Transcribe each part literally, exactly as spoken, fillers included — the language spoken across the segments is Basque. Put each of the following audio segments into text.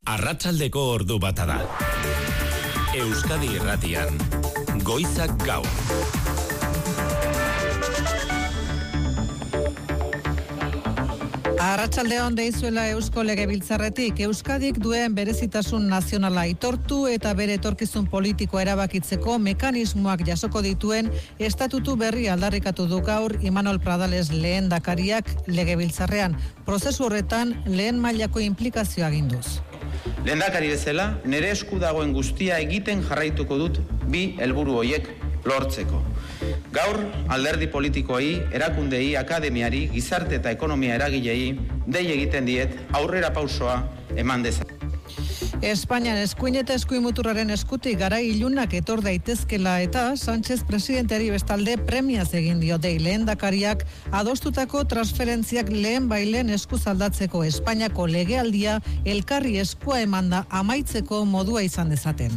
Arratsaldeko ordu bata da. Euskadi Irratian, Goizak Gaur. Arratsaldeon deizuela Eusko Legebiltzarretik. Euskadik duen berezitasun nazionala aitortu eta bere etorkizun politiko erabakitzeko mekanismoak jasoko dituen estatutu berri aldarrikatu du gaur Imanol Pradales lehendakariak Legebiltzarrean. Prozesu horretan lehen mailako inplikazioa aginduz. Lehendakari bezala, nire esku dagoen guztia egiten jarraituko dut bi helburu horiek lortzeko. Gaur, alderdi politikoei, erakundei, akademiari, gizarte eta ekonomia eragilei dei egiten diet aurrera pausoa eman dezan. Espainian eskuin eta eskuimuturraren eskutik gara ilunak etor daitezkela eta Sánchez presidenteari bestalde premiaz egin dio dei lehendakariak adostutako transferentziak lehen bailen eskuz aldatzeko Espainiako legealdia elkarri eskua emanda amaitzeko modua izan dezaten.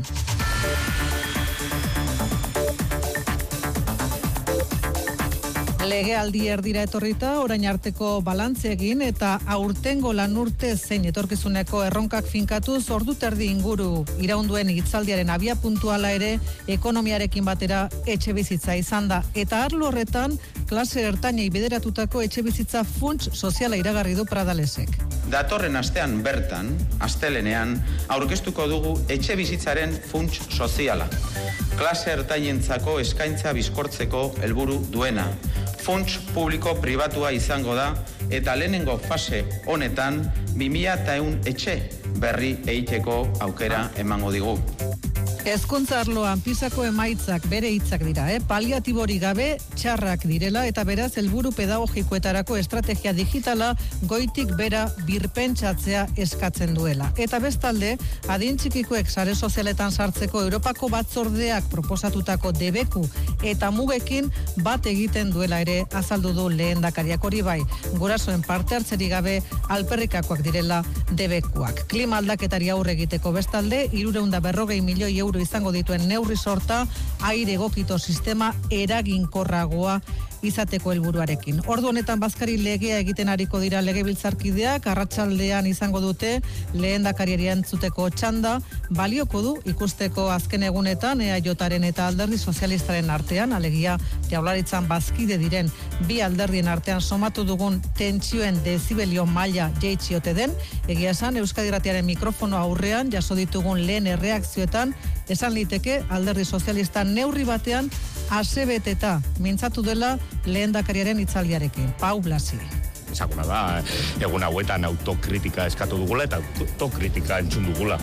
Legealdi erdira etorrita, orain arteko balantze egin eta aurtengo lanurte zein etorkizuneko erronkak finkatuz ordu terdi inguru iraunduen hitzaldiaren abia puntuala ere ekonomiarekin batera etxe bizitza izan da. Eta arlo horretan, klase ertainei bideratutako etxe bizitza funts soziala iragarri du Pradalesek. Datorren astean bertan, astelenean, aurkeztuko dugu etxe bizitzaren funts soziala. Klase ertainentzako eskaintza bizkortzeko helburu duena. Funts publiko pribatua izango da eta lehenengo fase honetan bi mila ehun etxe berri egiteko aukera emango digu. Hezkuntza arloan pisako emaitzak bere hitzak dira, eh? Paliatibori gabe txarrak direla eta beraz helburu pedagogikoetarako estrategia digitala goitik bera birpentsatzea eskatzen duela. Eta bestalde, adin txikikoek sare sozialetan sartzeko Europako batzordeak proposatutako debeku eta mugekin bat egiten duela ere azaldu du lehendakariak hori bai. Gurasoen parte hartzerik gabe alperrikakoak direla debekuak. Klima aldaketari aurre egiteko bestalde, hirurehun eta berrogei milioi euro izango dituen neurri sorta, aire egokito sistema eraginkorragoa izateko helburuarekin. Ordu honetan bazkari legea egiten ariko dira legebiltzarkideak, arratsaldean izango dute lehendakariari entzuteko txanda, balioko du ikusteko azken egunetan E A Jaren eta alderdi sozialistaren artean, alegia Jaurlaritzan bazkide diren bi alderdien artean somatu dugun tentsioen dezibelio maila jeitsiote den, egia esan Euskadi Irratiaren mikrofono aurrean jaso ditugun lehen erreakzioetan esan liteke alderdi sozialista neurri batean asebeteta mintzatu dela lehendakariaren hitzaldiarekin. Pau Blasi. Ezaguna da, egun hauetan autokritika eskatu dugula eta autokritika entzun dugula.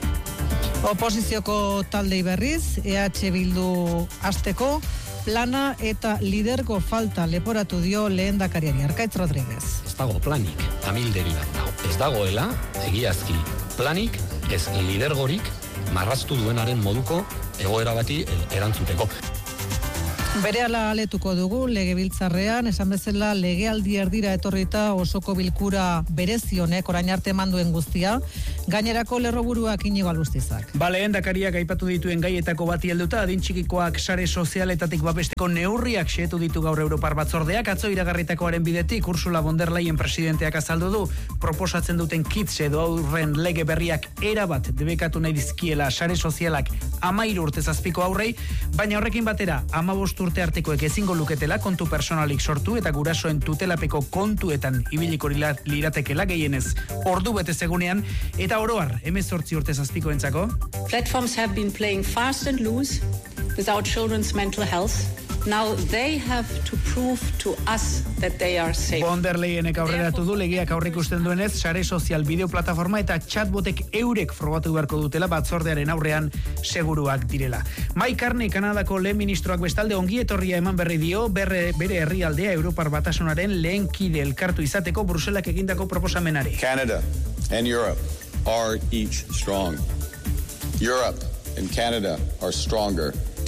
Oposizioko taldei berriz, E H Bildu hasteko, plana eta lidergo falta leporatu dio lehendakariari. Arkaitz Rodríguez. Ez dago planik, amilderi bat dago. Ez dagoela, egiazki, planik, ez lidergorik, marraztu duenaren moduko egoera bati erantzuteko. Berehala aletuko dugu legebiltzarrean, esan bezala legealdi erdira etorrita osoko bilkura berezionek orain arte manduen guztia, gainerako lerroburuak Inigo Alustizak. Ba, lehendakariak aipatu dituen gaietako bati helduta, adin txikikoak sare sozialetatik babesteko neurriak xehetu ditu gaur Europar batzordeak, atzo iragarritakoaren bidetik Ursula von der Leyen presidenteak azaldu du, proposatzen duten kits edo aurren lege berriak erabat debekatu nahi dizkiela sare sozialak amairu urte zazpiko aurrei, baina horrekin batera, amabost urte artekoek ezingo luketela kontu personalik sortu eta gurasoen tutelapeko kontuetan ibiliko liratekela gehienez ordu bete segunean eta oroar hemezortzi urte zazpikoentzako. Platforms have been playing fast and loose without children's mental health. Now they have to prove to us that they are safe. Von der Leyenek aurreratu du legeak aurreikusten duenez, sare sozial bideo plataforma eta chatbotek eurek frogatu beharko dutela batzordearen aurrean seguruak direla. Mike Carney, Kanadako lehen ministroak bestalde ongi etorria eman berri dio, berre, bere herrialdea Europar Batasunaren lehen kide elkartu izateko Bruselak egindako proposamenari. Canada and Europe are each strong. Europe and Canada are stronger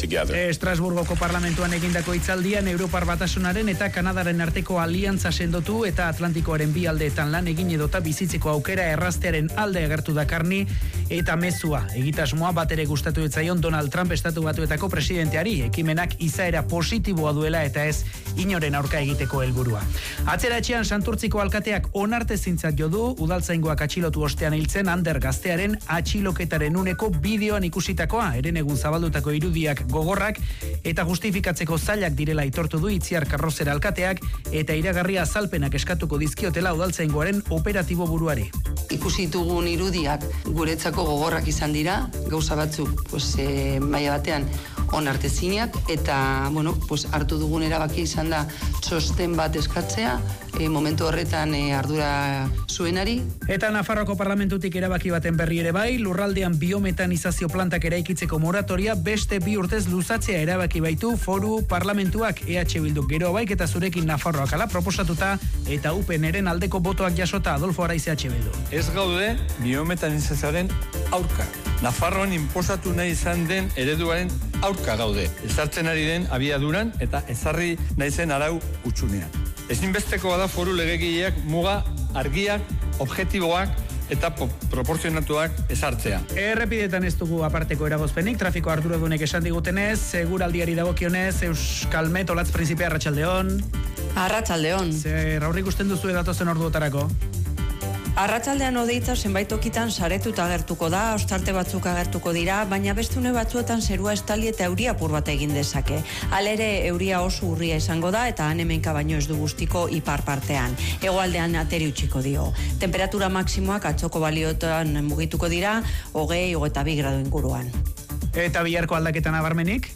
together. Estrasburgoko parlamentuan egindako hitzaldian Europar Batasunaren eta Kanadaren arteko aliantza sendotu eta Atlantikoaren bi aldeetan lan egin edota bizitzeko aukera erraztearen alde agertu da Karni eta mezua. Egitasmoa bat ere gustatu etzaion Donald Trump Estatu Batuetako presidenteari, ekimenak izaera positiboa duela eta ez inoren aurka egiteko helburua. Atzera etxean Santurtziko alkateak onartezintzat jo du udaltzaingoak atxilotu ostean hiltzen Ander gaztearen atxiloketaren uneko bideoan ikusitakoa, eren egun zabaldutako irudiak gogorrak eta justifikatzeko zailak direla aitortu du Itziar Karrozera alkateak eta iragarria azalpenak eskatuko dizkiotela udaltzaingoaren operatibo buruari. Ikusi ditugun irudiak guretzako gogorrak izan dira, gauza batzuk pues, e, maila batean onartezinak eta bueno, pues, hartu dugun erabaki izan da txosten bat eskatzea, e, momentu horretan e, ardura zuenari. Eta Nafarroko parlamentutik erabaki baten berri ere bai, lurraldean biometanizazio plantak eraikitzeko moratoria beste bi urtez luzatzea erabaki baitu foru parlamentuak E H Bilduk gero baik eta zurekin Nafarroak ala proposatuta eta U P Nren aldeko botoak jasota Adolfo Araiz E H Bildu. Ez gaude biometanizazioaren aurka. Nafarroan inposatu nahi izan den ereduaren aurka gaude. Ezartzen ari den abiaduran eta ezarri nahi zen arau utxunean. Ezinbestekoa da foru legegileak muga argiak, objektiboak eta proportzionatuak ezartzea. Errepidetan ez dugu aparteko eragozpenik, trafiko arduradunek esan digutenez, seguraldiari dagokionez, Euskalmet, Olatz Prinzipia, Arratsaldeon. Arratsaldeon. Zer aurrik usten duzu edatozen orduotarako? Arratsaldean odeitza zenbait tokitan saretuta agertuko da, ostarte batzuk agertuko dira, baina bestune batzuetan zerua estali eta euria apur bat egin dezake. Halere euria oso urria izango da eta han hemenka baino ez du guztiko ipar partean. Hegoaldean ateri utziko dio. Temperatura maksimoak atzoko balioetan mugituko dira, hogei, hogeita bi gradu inguruan. Eta biharko aldaketa nabarmenik?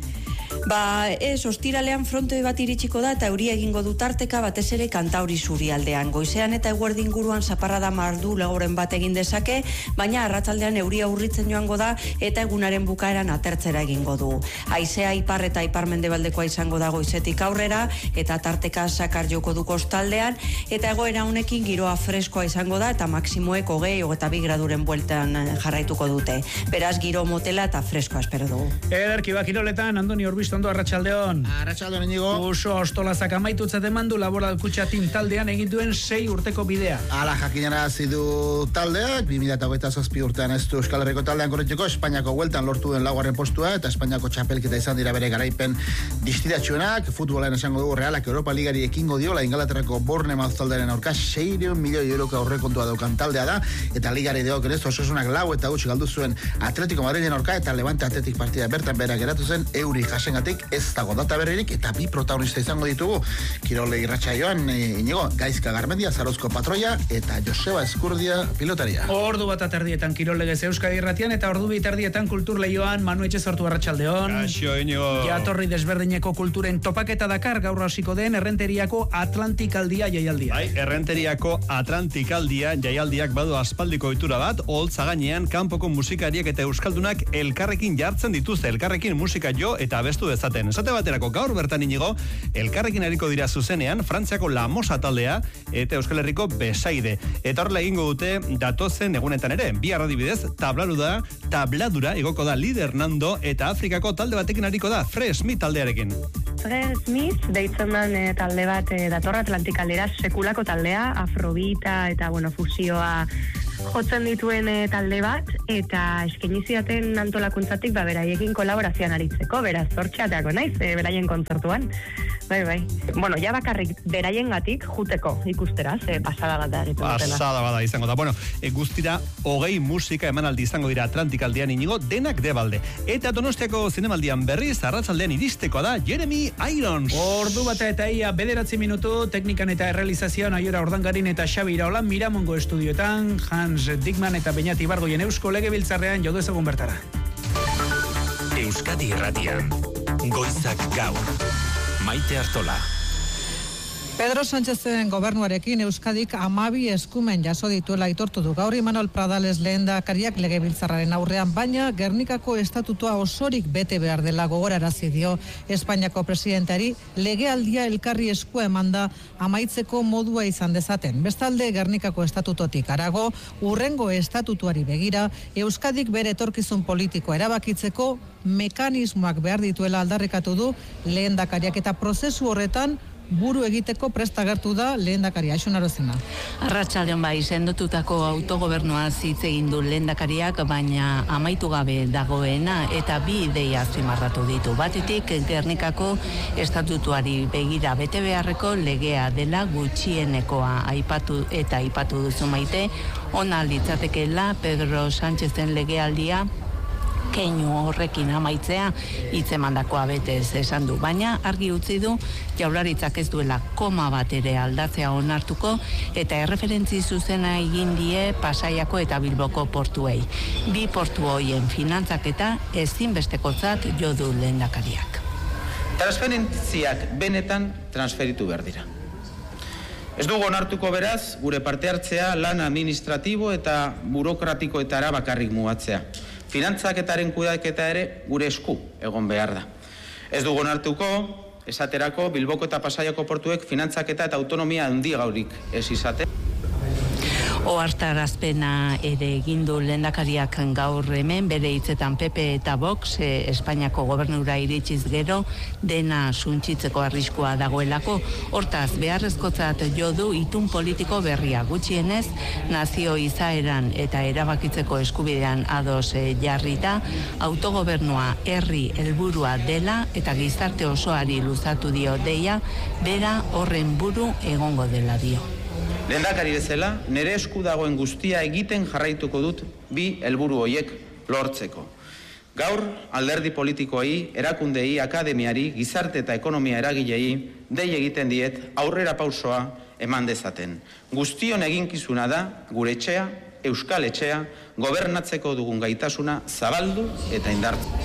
Ba, ez, ostiralean frontoi bat iritsiko da eta euria egingo du tarteka batez ere Kantauri zurialdean. Goizean eta eguerdi inguruan zaparrada mardu lagoren bat egin dezake, baina arratsaldean euria urritzen joango da eta egunaren bukaeran atertzera egingo du. Haizea ipar eta ipar-mendebaldekoa izango da goizetik aurrera eta tarteka sakar joko du kostaldean eta egoera honekin giroa freskoa izango da eta maksimoek hogei, hogeita bi graduren bueltan jarraituko dute. Beraz, giro motela eta freskoa espero dugu. Ederki bakiroletan, Andoni Orbistondo, Arratsaldeon. Arratsaldeon, Inigo. Oso ostolazak amaitutzat emandu Laboral Kutxatin taldean egin duen sei urteko bidea. Ala jakinara zidu taldeak, bi mila hogeita zazpi urtean ez du Euskal Herriko taldean korretiko, Espainiako hueltan lortu den laugarren postua eta Espainiako txapelketa izan dira bere garaipen distiratsuenak. Futbolean esango dugu Realak Europa Ligari ekingo diola Ingalaterrako Bournemouth taldearen aurka seiehun milioi euroko aurrekontua daukan taldea da eta Ligari dagokionez Osasunak lau eta huts galdu zuen Atletico Madriden aurka eta Levante Atletik partida bertan bera geratu zen euri jasengatik ez dago data berririk eta bi protagonista izango ditugu Kirole irratsaioan e, Inigo, Gaizka Garmendia, Zarozko Patroia eta Joseba Eskurdia pilotaria. Ordu bat aterdietan Kirolegez Euskadi Irratian eta ordu biterdietan Kultur Leioan Manu Etxezortu Arratsaldeon. Kaixo, Inigo. Jatorri desberdineko kulturen topaketa dakar gaur hasiko den Errenteriako Atlantikaldia jaialdia. Bai, Errenteriako Atlantikaldia jaialdiak badu aspaldiko ohitura bat, oholtza gainean kanpoko musikariak eta euskaldunak elkarrekin jartzen dituzte, elkarrekin musika jo eta abestu dezaten. Esate baterako gaur bertan Inigo, elkarrekin ariko dira zuzenean Frantziako La Mosa taldea eta Euskal Herriko Besaide. Eta horrela egingo dute datozen egunetan ere. Bi adibidez, tablaruda, tabladura igoko da Lider Nando eta Afrikako talde batekin ariko da Fresh Smith taldearekin. Fresh Smith deitzen den e, talde bat e, datorra Atlantikaldera, sekulako taldea, afrobita eta bueno, fusioa jotzen dituen e, talde bat eta eskaini zidaten antolakuntzatik ba beraiekin kolaborazioan aritzeko, beraz zortxeateako naiz e, beraien kontzertuan. Bai, bai. Bueno, ja bakarrik beraiengatik juteko ikusteraz, e, pasada bat da egiten dutela. Pasada bada izango da. Bueno, e, guztira hogei musika emanaldi izango dira Atlantikaldian Inigo, denak debalde. Eta Donostiako zinemaldian berriz arratsaldean iristeko da Jeremy Irons. Ordu bata eta ia bederatzi minutu teknikan eta errealizazioan Aiora Ordangarin eta Xabi Iraola Miramongo estudioetan, Hans Dickman eta Beñat Ibargoien Eusko Legebiltzarrean jodu ezagun bertara. Euskadi Irratian, Goizak Gaur, Maite Artola. Pedro Sánchezen gobernuarekin Euskadik hamabi eskumen jaso dituela aitortu du gaur Imanol Pradales lehendakariak legebiltzarraren aurrean, baina Gernikako estatutua osorik bete behar dela gogorarazi dio Espainiako presidenteari legealdia elkarri esku emanda amaitzeko modua izan dezaten. Bestalde Gernikako estatutotik harago hurrengo estatutuari begira Euskadik bere etorkizun politiko erabakitzeko mekanismoak behar dituela aldarrikatu du lehendakariak eta prozesu horretan buru egiteko prest agertu da lehendakaria. Aixunarozena. Arratsaldean bai sendotutako autogobernua hitz egin du lehendakariak, baina amaitu gabe dagoena eta bi ideia azpimarratu ditu. Batetik Gernikako estatutuari begira bete beharreko legea dela gutxienekoa aipatu eta aipatu duzu Maite, ona litzatekeela Pedro Sánchezen legealdia keinu horrekin amaitzea hitzemandakoa betez esan du, baina argi utzi du Jaurlaritzak ez duela koma bat ere aldatzea onartuko eta erreferentzi zuzena egin die Pasaiako eta Bilboko portuei. Bi portu hoien finantzaketa ezinbestekotzat jo du lehendakariak. Transferentziak benetan transferitu behar dira. Ez dugu onartuko beraz, gure parte hartzea lan administratibo eta burokratikoetara bakarrik mugatzea. Finantzaketaren kudeaketa ere gure esku egon behar da. Ez dugu onartuko, esaterako Bilboko eta Pasaiako portuek finantzaketa eta autonomia handigaurik ez izate. Ohartarazpena ere egin du lehendakariak gaur hemen, bere hitzetan P P eta Vox eh, Espainiako gobernura iritsiz gero dena suntsitzeko arriskua dagoelako. Hortaz, beharrezkotzat jo du itun politiko berria, gutxienez nazio izaeran eta erabakitzeko eskubidean ados eh, jarrita, autogobernua herri helburua dela eta gizarte osoari luzatu dio deia, bera horren buru egongo dela dio. Lehendakari bezala, nire esku dagoen guztia egiten jarraituko dut bi helburu horiek lortzeko. Gaur, alderdi politikoei, erakundei, akademiari, gizarte eta ekonomia eragilei dei egiten diet aurrera pausoa eman dezaten. Guztion eginkizuna da gure etxea, Euskal Etxea, gobernatzeko dugun gaitasuna zabaldu eta indartu.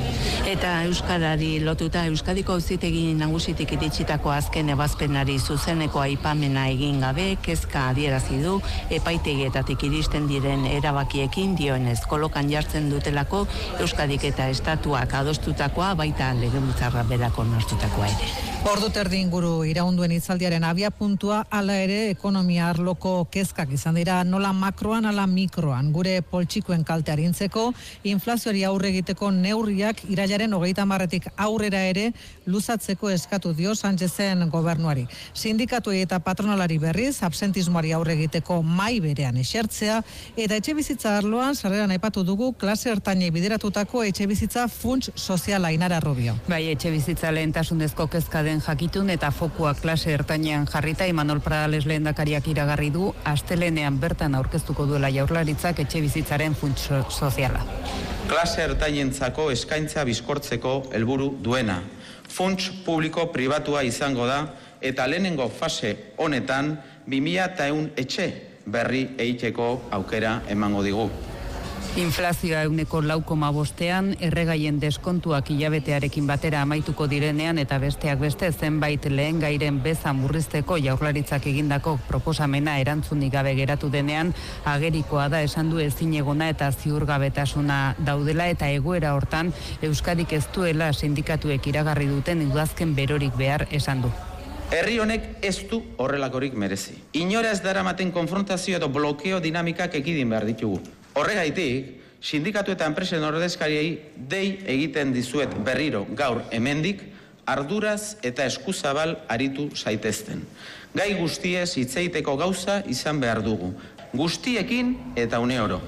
Eta Euskarari lotuta Euskadiko Auzitegi Nagusitik iritsitako azken ebazpenari zuzeneko aipamena egin gabe kezka adierazi du epaitegietatik iristen diren erabakiekin, dioenez kolokan jartzen dutelako Euskadik eta estatuak adostutakoa baita legebiltzarra berako onartutakoa ere. Ordu terdi inguru iraunduen hitzaldiaren abia puntua hala ere ekonomia arloko kezkak izan dira, nola makroan ala mikroan, gure poltsikoen kalte arintzeko, inflazioari aurre egiteko neurriak irailaren hogeita hamarretik aurrera ere luzatzeko eskatu dio Sánchezen gobernuari. Sindikatuei eta patronalari berriz absentismoari aurre egiteko mai berean esertzea eta etxebizitza arloan sarreran aipatu dugu klase ertainei bideratutako etxebizitza funts soziala. Ainara Rubio. Bai, etxebizitza lehentasunezko kezka den jakitun eta fokua klase ertainean jarrita Imanol Pradales lehendakariak iragarri du astelenean bertan aurkeztuko duela Jaurlaritzak etxebizitzaren funts soziala. Klase ertainentzako eskaintza bizkortzeko helburu duena. Funts publiko pribatua izango da eta lehenengo fase honetan bi mila ehun etxe berri egiteko aukera emango digu. Inflazioa ehuneko lau koma bostean, erregaien deskontuak hilabetearekin batera amaituko direnean eta besteak beste zenbait lehen gairen beza murrizteko Jaurlaritzak egindako proposamena erantzunik gabe geratu denean, agerikoa da esan du ezinegona eta ziurgabetasuna daudela eta egoera hortan Euskadik ez duela sindikatuek iragarri duten udazken berorik behar esan du. Herri honek ez du horrelakorik merezi. Inora ez daramaten konfrontazio edo blokeo dinamikak ekidin behar ditugu. Horregaitik, sindikatu eta enpresen ordezkariei dei egiten dizuet berriro gaur hemendik arduraz eta eskuzabal aritu zaitezten. Gai guztiez hitz egiteko gauza izan behar dugu. Guztiekin eta une oro.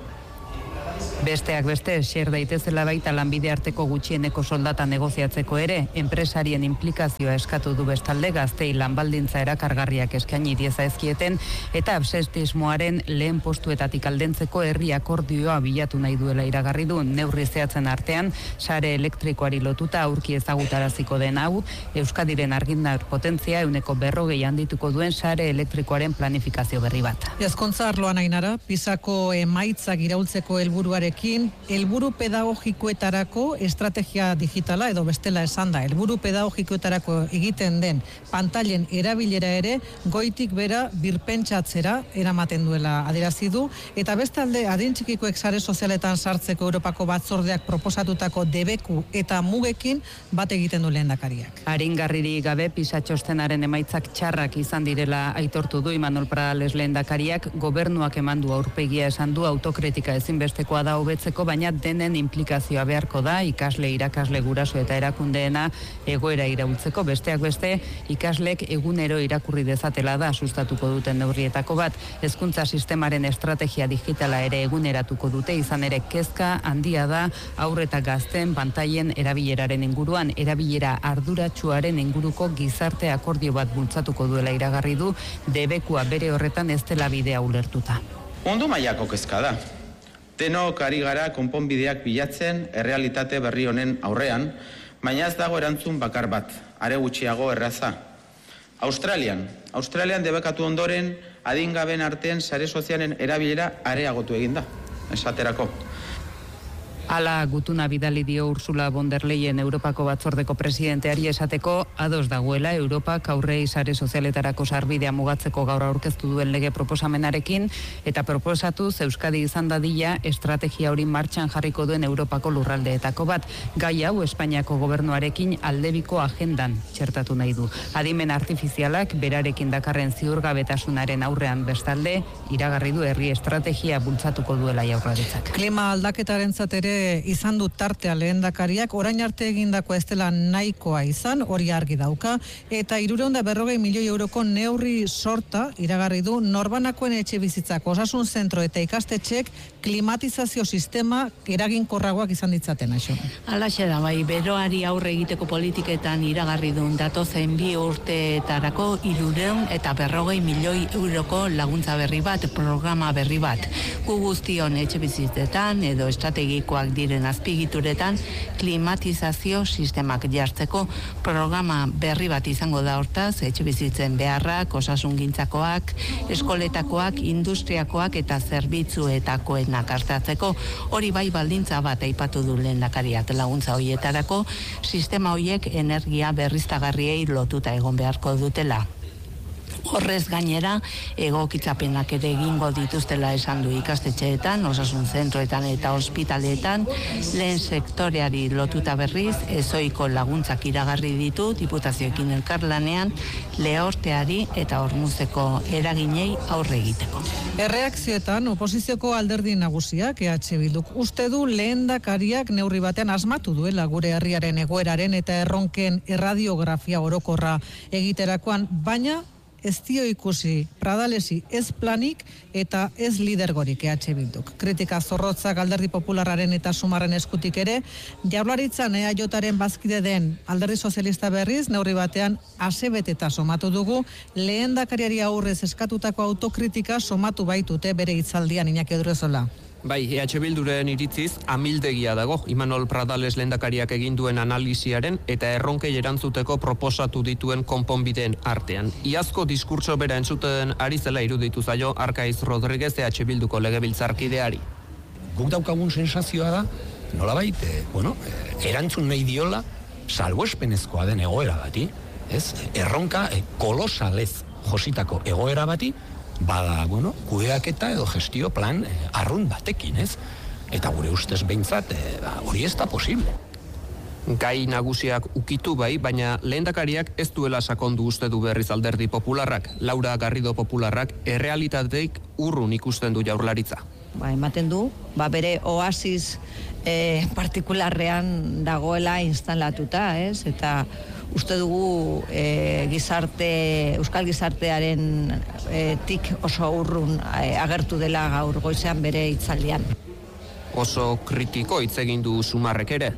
Besteak beste, xer daitezela baita lanbide arteko gutxieneko soldata negoziatzeko ere, enpresarien implikazioa eskatu du bestalde gaztei lanbaldintza erakargarriak eskaini diezaizkieten eta absentismoaren lehen postuetatik aldentzeko herri akordioa bilatu nahi duela iragarri du. Neurri zehatzen artean, sare elektrikoari lotuta aurki ezagutaraziko den hau, Euskadiren argindar potentzia ehuneko berrogei handituko duen sare elektrikoaren planifikazio berri bat. Hezkuntza arloan Ainara, Pisako emaitzak iraultzeko helburuare gobernuarekin helburu pedagogikoetarako estrategia digitala edo bestela esan da, helburu pedagogikoetarako egiten den pantailen erabilera ere goitik bera birpentsatzera eramaten duela adierazi du, eta bestalde adin txikikoek sare sozialetan sartzeko Europako batzordeak proposatutako debeku eta mugekin bat egiten du lehendakariak. Aringarriri gabe PISA txostenaren emaitzak txarrak izan direla aitortu du Imanol Pradales lehendakariak, gobernuak emandu aurpegia esan du autokritika ezinbestekoa da hobetzeko, baina denen implikazioa beharko da ikasle, irakasle, guraso eta erakundeena egoera iraultzeko, besteak beste ikaslek egunero irakurri dezatela da sustatuko duten neurrietako bat, hezkuntza sistemaren estrategia digitala ere eguneratuko dute, izan ere kezka handia da haur eta gazten pantailen erabileraren inguruan, erabilera arduratsuaren inguruko gizarte akordio bat bultzatuko duela iragarri du, debekua bere horretan ez dela bidea ulertuta. Mundu mailako kezka da. Denok ari gara konponbideak bilatzen errealitate berri honen aurrean, baina ez dago erantzun bakar bat, are gutxiago erraza. Australian, Australian debekatu ondoren adingaben artean sare sozialen erabilera areagotu egin da, esaterako. Hala gutuna bidali dio Ursula von der Leyen Europako batzordeko presidenteari esateko ados dagoela Europak aurrei sare sozialetarako sarbidea mugatzeko gaur aurkeztu duen lege proposamenarekin, eta proposatuz Euskadi izan dadila estrategia hori martxan jarriko duen Europako lurraldeetako bat. Gai hau Espainiako gobernuarekin aldebiko agendan txertatu nahi du. Adimen artifizialak berarekin dakarren ziurgabetasunaren aurrean bestalde iragarri du herri estrategia bultzatuko duela Jaurlaritzak. Klima aldaketarentzat ere izan du tartea lehendakariak, orain arte egindako ez dela nahikoa izan, hori argi dauka, eta hirurehun eta berrogei milioi euroko neurri sorta iragarri du norbanakoen etxe bizitzak, osasun zentro eta ikastetxeek klimatizazio sistema eraginkorragoak izan ditzaten, aixo. Halaxe da, bai, beroari aurre egiteko politiketan iragarri duen datozen bi urteetarako hirurehun eta berrogei milioi euroko laguntza berri bat, programa berri bat. Gu guztion etxe bizitzetan edo estrategikoak diren azpigituretan klimatizazio sistemak jartzeko programa berri bat izango da hortaz, etxe bizitzen beharrak, osasungintzakoak, eskoletakoak, industriakoak eta zerbitzuetakoenak artatzeko. Hori bai baldintza bat aipatu du lehendakariak laguntza hoietarako, sistema hoiek energia berriztagarriei lotuta egon beharko dutela. Horrez gainera, egokitzapenak ere egingo dituztela esan du ikastetxeetan, osasun zentroetan eta ospitaleetan, lehen sektoreari lotuta berriz, ezoiko laguntzak iragarri ditu, diputazioekin elkarlanean, lehorteari eta ormuzeko eraginei aurre egiteko. Erreakzioetan, oposizioko alderdi nagusiak, E H Bilduk uste du lehendakariak neurri batean asmatu duela gure herriaren egoeraren eta erronken erradiografia orokorra egiterakoan, baina ez dio ikusi Pradalesi ez planik eta ez lidergorik E H Bilduk. Kritika zorrotzak alderdi popularraren eta sumarren eskutik ere, Jaurlaritzan E A Jaren bazkide den alderdi sozialista berriz, neurri batean asebeteta somatu dugu, lehendakariari aurrez eskatutako autokritika somatu baitute bere hitzaldian Iñaki Odrezola. Bai, E H Bilduren iritziz amildegia dago Imanol Pradales lehendakariak egin duen analisiaren eta erronkei erantzuteko proposatu dituen konponbideen artean. Iazko diskurtso bera entzuten ari zela iruditu zaio Arkaiz Rodriguez E H Bilduko legebiltzarkideari. Guk daukagun sensazioa da, nolabait, eh, bueno, eh, erantzun nahi diola salbuespenezkoa den egoera bati, ez? Erronka eh, kolosalez jositako egoera bati, bada, bueno, kudeaketa edo gestio plan eh, arrun batekin, ez? Eta gure ustez behintzat, eh, hori ez da posible. Gai nagusiak ukitu bai, baina lehendakariak ez duela sakondu uste du berriz alderdi popularrak. Laura Garrido popularrak errealitateik urrun ikusten du Jaurlaritza. Ba, ematen du, ba, bere oasis eh, partikularrean dagoela instalatuta, ez? Eta uste dugu e, gizarte, euskal gizartearen e, tik oso urrun e, agertu dela gaur goizean bere hitzaldian. Oso kritiko hitz egin du Sumarrek ere.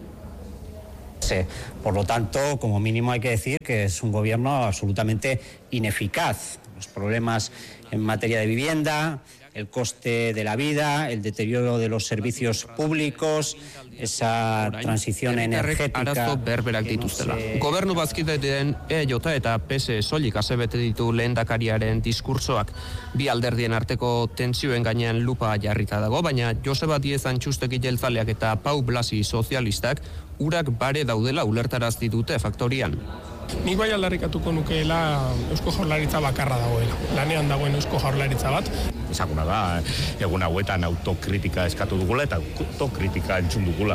Por lo tanto, como mínimo hay que decir que es un gobierno absolutamente ineficaz. Los problemas en materia de vivienda, el coste de la vida, el deterioro de los servicios públicos, esa transición energética. Arazo berberak dituztela. Gobernu bazkideen E J eta P S E soilik azebete ditu lehendakariaren diskurtsoak. Bi alderdien arteko tentsioen gainean lupa jarrita dago, baina Joseba Diez Antxustegi jeltzaleak eta Pau Blasi sozialistak urak bare daudela ulertarazti dute faktorian. Nik bai aldarrikatuko nukeela Eusko Jaurlaritza bakarra dagoela. Lanean dagoen Eusko Jaurlaritza bat. Ezaguna da, egun hauetan autokritika eskatu dugula eta autokritika entzun dugula.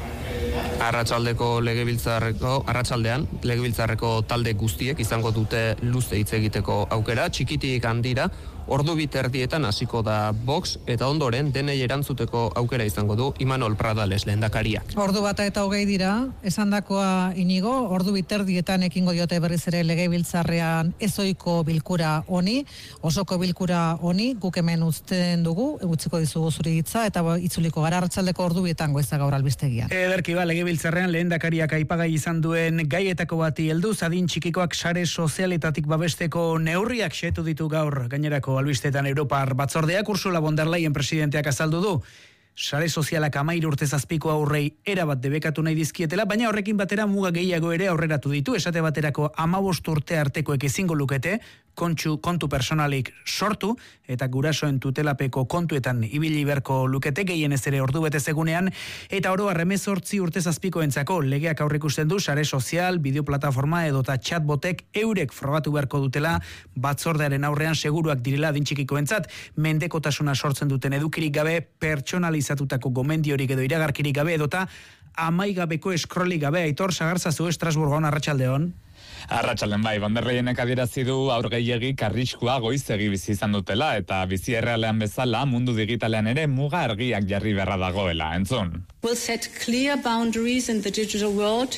Arratsaldeko legebiltzarreko, arratsaldean legebiltzarreko talde guztiek izango dute luze hitz egiteko aukera, txikitik handira, ordu biterdietan hasiko da Vox eta ondoren denei erantzuteko aukera izango du Imanol Pradales lehendakaria. Ordu bata eta hogei dira, esandakoa Inigo, ordu biterdietan ekingo diote berriz ere legebiltzarrean ezoiko bilkura honi, osoko bilkura honi, guk hemen uzten dugu, utziko dizugu zuri hitza eta itzuliko gara arratsaldeko ordu bietan goiza gaur albistegian. Ederki ba, legebiltzarrean lehendakariak aipagai izan duen gaietako bati heldu, adin txikikoak sare sozialetatik babesteko neurriak xetu ditu gaur gainerako albistetan Europar batzordeak. Ursula von der Leyen presidenteak azaldu du sare sozialak amairu urte zazpiko aurrei erabat debekatu nahi dizkietela, baina horrekin batera muga gehiago ere aurreratu ditu. Esate baterako hamabost urte artekoek ezingo lukete kontxu, kontu personalik sortu eta gurasoen tutelapeko kontuetan ibili berko lukete gehienez ere ordu betez egunean, eta oro hemezortzi urte zazpikoentzako legeak aurreikusten du sare sozial, bideoplataforma edota chatbotek eurek frogatu beharko dutela batzordearen aurrean seguruak direla adintxikikoentzat, mendekotasuna sortzen duten edukirik gabe, pertsonalizatutako gomendiorik edo iragarkirik gabe edota amaigabeko eskroli gabe. Aitor Sagarzazu, Estrasburgon, arratsaldeon. Arratsalden bai, von der Leyenek adierazi du aur gehiegik arriskua goizegi bizi izan dutela eta bizi errealean bezala mundu digitalean ere muga argiak jarri beharra dagoela. Entzun. We'll set clear boundaries in the digital world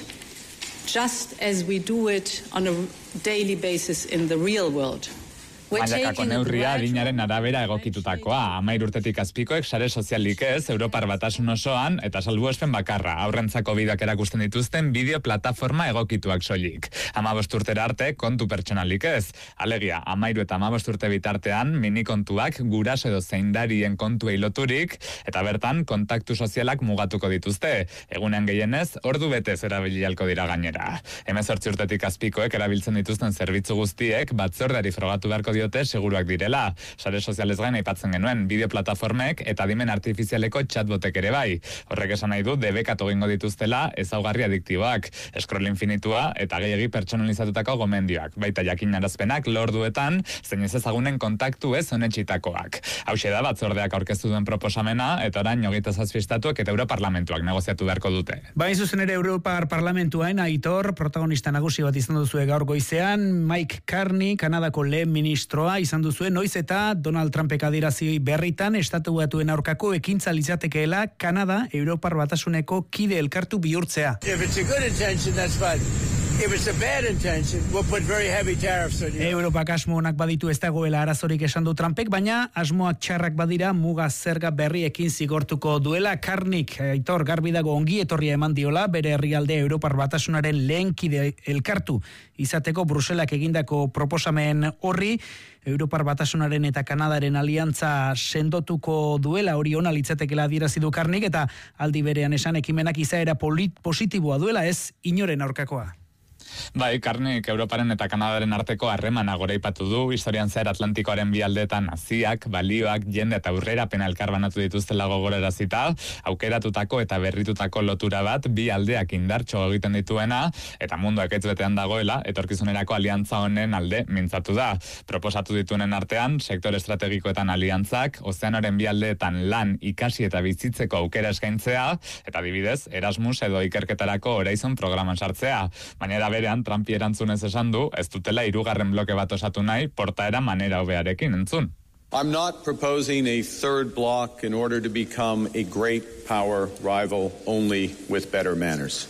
just as we do it on a daily basis in the real world. Mailakako neurria adinaren arabera egokitutakoa, hamahiru urtetik azpikoek sare sozialik ez, Europar Batasun osoan, eta salbuespen bakarra, aurrentzako bideoak erakusten dituzten bideo plataforma egokituak soilik. Hamabost urtera arte, kontu pertsonalik ez. Alegia, hamahiru eta hamabost urte bitartean, minikontuak guraso edo zeindarien kontuei loturik, eta bertan, kontaktu sozialak mugatuko dituzte. Egunean gehienez, ordu betez erabili ahalko dira gainera. Hemezortzi urtetik azpikoek erabiltzen dituzten zerbitzu guztiek, batzordeari frogatu beharko diote seguruak direla. Sare sozialez gain aipatzen genuen bideo plataformek eta adimen artifizialeko chatbotek ere bai. Horrek esan nahi du debekatu egingo dituztela ezaugarri adiktiboak, scroll infinitua eta gehiegi pertsonalizatutako gomendioak, baita jakinarazpenak lorduetan zein ez ezagunen kontaktu ez onetsitakoak. Hauxe da batzordeak aurkeztu duen proposamena eta orain hogeita zazpi estatuek eta Europarlamentuak negoziatu beharko dute. Bain zuzen ere Europar Parlamentuaen Aitor protagonista nagusi bat izan duzue gaur goizean, Mike Carney, Kanadako lehen ministro izan duzuen, noiz eta Donald Trumpek adierazi berritan estatu batuen aurkako ekintza litzatekeela Kanada Europar Batasuneko kide elkartu bihurtzea. If it's a good intention, that's fine. If it's a bad intention, we'll put very heavy tariffs on you. Europak asmo onak baditu ez dagoela arazorik esan du Trumpek, baina asmoak txarrak badira muga zerga berriekin zigortuko duela. Karnik, Aitor, garbi dago ongi etorria eman diola, bere herrialde Europar Batasunaren lehen kide elkartu izateko Bruselak egindako proposamen horri, Europar Batasunaren eta Kanadaren aliantza sendotuko duela, hori ona litzatekela adierazi du Karnik, eta aldi berean esan ekimenak izaera positiboa duela, ez inoren aurkakoa. Bai, Karnik Europaren eta Kanadaren arteko harremana goraipatu du, historian zehar Atlantikoaren bi aldeetan naziak, balioak, jende eta aurrerapena elkarbanatu dituztela gogorarazita, aukeratutako eta berritutako lotura bat bi aldeak indartxo egiten dituena, eta munduak ez betean dagoela, etorkizunerako aliantza honen alde mintzatu da. Proposatu dituenen artean, sektor estrategikoetan aliantzak, ozeanoren bi aldeetan lan, ikasi eta bizitzeko aukera eskaintzea, eta adibidez, Erasmus edo ikerketarako Horizon programan sartzea. Baina da berean, Trumpi erantzunez esan du, ez dutela hirugarren bloke bat osatu nahi, portaera manera hobearekin entzun. I'm not proposing a third block in order to become a great power rival only with better manners.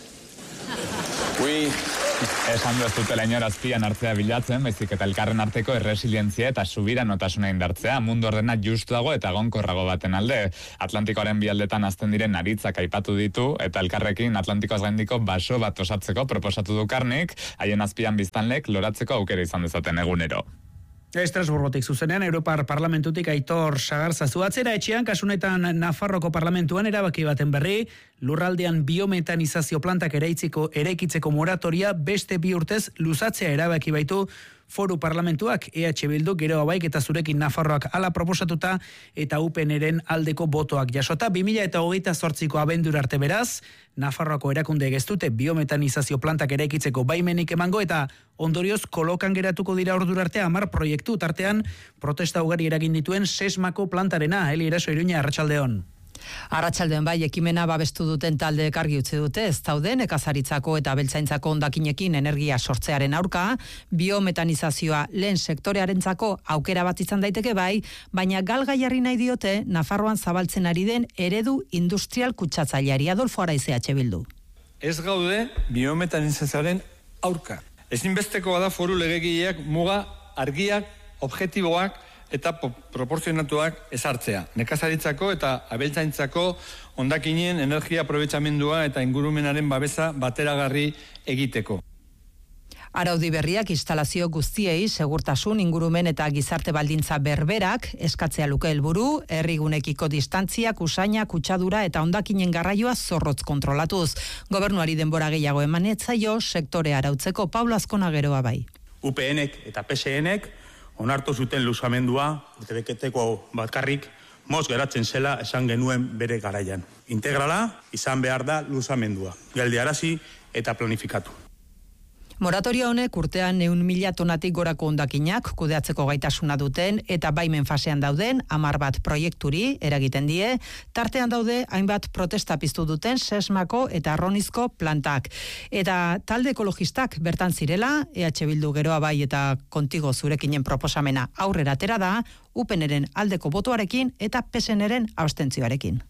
We... Esan du ez dutela inor azpian hartzea bilatzen, baizik eta elkarren arteko erresilientzia eta subiranotasuna indartzea, mundu ordena justuago eta gonkorrago baten alde. Atlantikoaren bi aldetan azten diren aritzak aipatu ditu, eta elkarrekin Atlantikoaz gaindiko baso bat osatzeko proposatu du Karnik, haien azpian biztanlek loratzeko aukera izan dezaten egunero. Estrasburgotik zuzenean, Europar Parlamentutik Aitor Sagarzazu. Atzera etxean, kasunetan Nafarroko Parlamentuan erabaki baten berri, lurraldean biometanizazio plantak eraitziko eraikitzeko moratoria beste bi urtez luzatzea erabaki baitu Foru Parlamentuak. E H Bildu gero abaik eta zurekin Nafarroak ala proposatuta eta U P N-ren aldeko botoak jasota. bi mila hogeita zortziko abendur arte beraz, Nafarroako erakunde ez dute biometanizazio plantak eraikitzeko baimenik emango eta ondorioz kolokan geratuko dira ordura arte hamar proiektu tartean protesta ugari eragin dituen Sesmako plantarena. Eli Eraso, Iruña, arratsaldeon. Arratsaldean bai, ekimena babestu duten taldeek argi utzi dute, ez daude nekazaritzako eta abeltzaintzako hondakinekin energia sortzearen aurka, biometanizazioa lehen sektorearentzako aukera bat izan daiteke bai, baina galga jarri nahi diote Nafarroan zabaltzen ari den eredu industrial kutsatzaileari. Adolfo Araiz, E H Bildu. Ez gaude biometanizazioaren aurka. Ezinbestekoa da foru legegileak muga argiak, objektiboak eta proporzionatuak ezartzea. Nekazaritzako eta abeltzaintzako hondakinen energia aprobetxamendua eta ingurumenaren babesa bateragarri egiteko. Araudi berriak instalazio guztiei segurtasun, ingurumen eta gizarte baldintza berberak eskatzea luke helburu, herrigunekiko distantziak, usaina, kutsadura eta hondakinen garraioa zorrotz kontrolatuz. Gobernuari denbora gehiago emanetzaio sektore arautzeko. Paulo Azkona geroa bai. U P N-ek eta P S N-ek onartu zuten luzamendua, urtebeketeko bakarrik, moz geratzen zela esan genuen bere garaian. Integrala izan behar da luzamendua, geldiarazi eta planifikatu. Moratoria honek urtean ehun mila tonatik gorako hondakinak kudeatzeko gaitasuna duten eta baimen fasean dauden hamar bat proiekturi eragiten die, tartean daude hainbat protesta piztu duten Sesmako eta Arronizko plantak. Eta talde ekologistak bertan zirela, E H Bildu geroa bai eta kontigo zurekinen proposamena aurrera atera da, U P N-ren aldeko botoarekin eta P S N-ren abstentzioarekin.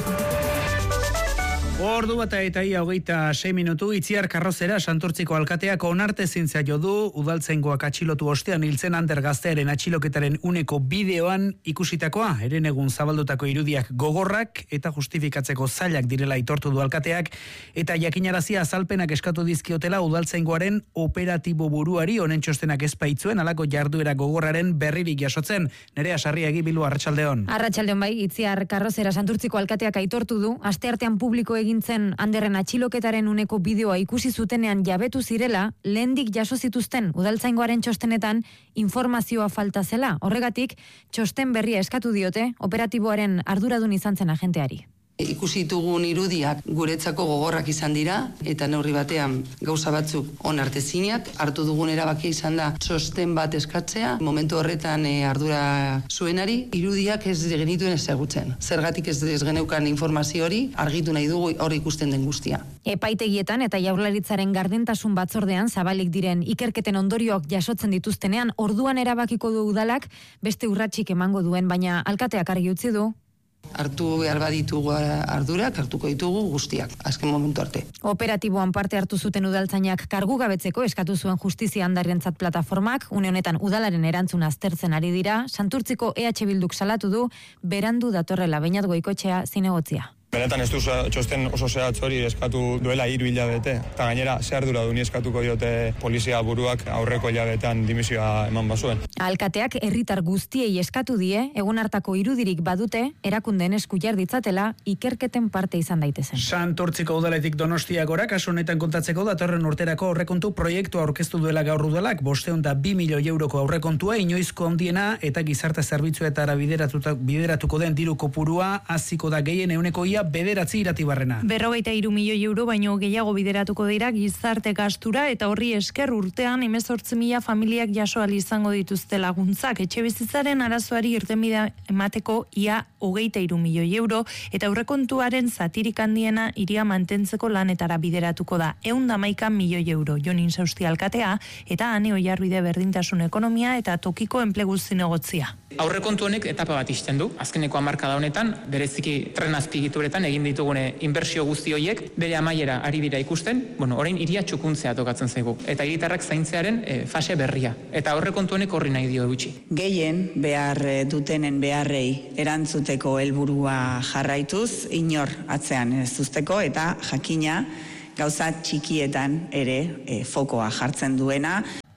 Ordu bata eta ia hogeita sei minutu, Itziar Karrozera Santurtziko alkateak onartezintzea jo du udaltzaingoak atxilotu ostean hiltzen Ander gaztearen atxiloketaren uneko bideoan ikusitakoa, eren egun zabaldutako irudiak gogorrak eta justifikatzeko zailak direla aitortu du alkateak, eta jakinarazia azalpenak eskatu dizkiotela udaltzaingoaren operatibo buruari, honen txostenak ezpaitzuen alako jarduera gogorraren berririk jasotzen. Nerea Sarriegi, Bilbo, arratsaldeon. Arratsaldeon bai, Itziar Karrozera Santurtziko alkateak aitortu du asteartean publiko egintzen Anderren atxiloketaren uneko bideoa ikusi zutenean jabetu zirela, lehendik jaso zituzten udaltzaingoaren txostenetan informazioa falta zela. Horregatik, txosten berria eskatu diote operatiboaren arduradun izan zen agenteari. Ikusi ditugun irudiak guretzako gogorrak izan dira eta neurri batean gauza batzuk onartezinak. Hartu dugun erabakia izan da txosten bat eskatzea, momentu horretan e, ardura zuenari, irudiak ez genituen ezagutzen. Zergatik ez, ez geneukan informazio hori, argitu nahi dugu hori ikusten den guztia. Epaitegietan eta Jaurlaritzaren gardentasun batzordean zabalik diren ikerketen ondorioak jasotzen dituztenean, orduan erabakiko du udalak beste urratsik emango duen, baina alkateak argi utzi du hartu behar baditugu ardurak, hartuko ditugu guztiak, azken momentu arte. Operatiboan parte hartu zuten udaltzainak kargu gabetzeko eskatu zuen justizia andarrentzat plataformak, une honetan udalaren erantzun aztertzen ari dira, Santurtziko E H Bilduk salatu du, berandu datorrela Beñat Goikoetxea zinegotzia. Benetan ez du txosten oso zehatz hori eskatu duela hiru hilabete. Eta gainera, ze arduraduni eskatuko diote polizia buruak aurreko hilabetean dimisioa eman bazuen. Alkateak herritar guztiei eskatu die, egun hartako irudirik badute, erakundeen esku jar ditzatela ikerketen parte izan daitezen. Santurtziko udaletik Donostia gora, kasu honetan kontatzeko datorren urterako aurrekontu proiektua aurkeztu duela gaur udalak, bosteun da bi milioi euroko aurrekontua, inoizko handiena eta gizarte zerbitzuetara bideratuko den diru kopurua hasiko da gehien ehuneko ia bederatzi iratibarrena. Berrogeita hiru milioi euro baino gehiago bideratuko dira gizarte gastura eta horri esker urtean hemezortzi mila familiak jaso ahal izango dituzte laguntzak. Etxebizitzaren arazoari irtenbidea emateko ia hogeita hiru milioi euro eta aurrekontuaren zatirik handiena hiria mantentzeko lanetara bideratuko da ehun eta hamaika milioi euro. Jon Insausti alkatea eta Ane Oiarbide berdintasun ekonomia eta tokiko enplegu zinegotzia. Aurrekontu honek etapa bat ixten du. Azkeneko hamarkada honetan bereziki tren azpigituretan egin ditugune inbertsio guzti horiek bere amaiera ari dira ikusten, bueno, orain hiria txukuntzea tokatzen zaigu eta hiritarrak zaintzearen e, fase berria eta aurrekontu honek horri nahi dio gutxi. Gehien behar dutenen beharrei erantzuteko helburua jarraituz, inor atzean ez uzteko eta jakina gauza txikietan ere e, fokoa jartzen duena.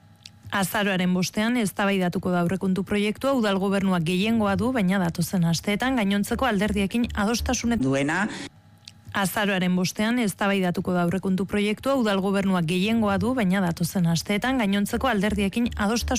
Azaroaren bostean eztabaidatuko da aurrekontu proiektua, udal gobernuak gehiengoa du, baina datozen asteetan gainontzeko alderdiekin adostasunet duena. Azaroaren bostean eztabaidatuko da aurrekontu proiektua, udal gobernuak gehiengoa du, baina datozen asteetan gainontzeko alderdiekin adostasuna